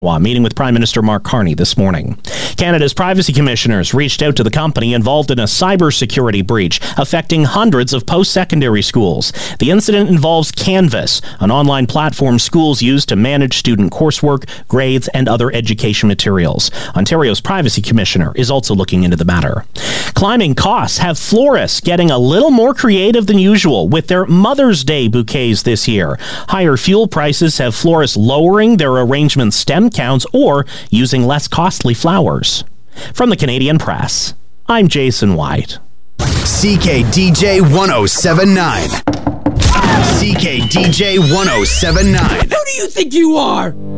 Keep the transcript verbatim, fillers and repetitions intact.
Meeting with Prime Minister Mark Carney this morning. Canada's privacy commissioners reached out to the company involved in a cybersecurity breach affecting hundreds of post-secondary schools. The incident involves Canvas, an online platform schools use to manage student coursework, grades, and other education materials. Ontario's privacy commissioner is also looking into the matter. Climbing costs have florists getting a little more creative than usual with their Mother's Day bouquets this year. Higher fuel prices have florists lowering their arrangement stem counts or using less costly flowers. From the Canadian Press, I'm Jason White. C K D J one oh seven point nine. C K D J one oh seven point nine. Who do you think you are?